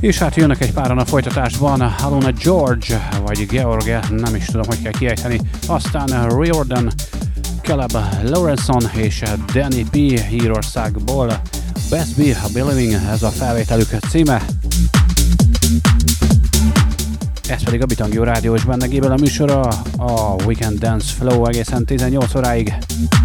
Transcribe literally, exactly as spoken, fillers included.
És hát jönnek egy páran a folytatásban, Aluna George, vagy George, nem is tudom, hogy kell kiejteni, aztán Riordan, Caleb Lawrenson és Danny P. Írországból. Best Be a Believing, ez a felvételük címe. Ez pedig a Bitangio Rádió és bennegéből a műsora, a Weekend Dance Flow egészen tizennyolc óráig.